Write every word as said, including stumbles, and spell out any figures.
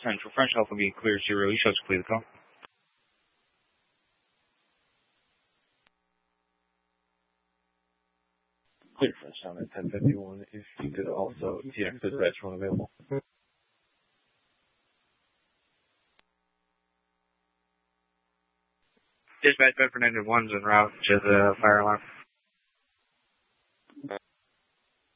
Central French Alpha being clear zero. You should complete the call. Clear French Town at ten fifty-one. If you could also T X dispatch one available. Dispatch Bedford Ended one's en route to the fire alarm.